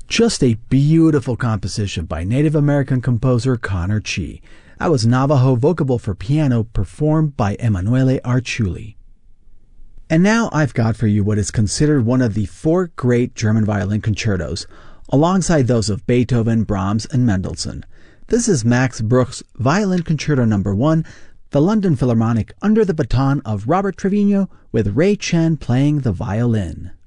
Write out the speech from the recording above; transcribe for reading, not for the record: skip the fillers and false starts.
Just a beautiful composition by Native American composer Connor Chee. That was Navajo Vocable for Piano, performed by Emanuele Arciuli. And now I've got for you what is considered one of the 4 great German violin concertos, alongside those of Beethoven, Brahms, and Mendelssohn. This is Max Bruch's Violin Concerto No. 1, the London Philharmonic under the baton of Robert Trevino, with Ray Chen playing the violin.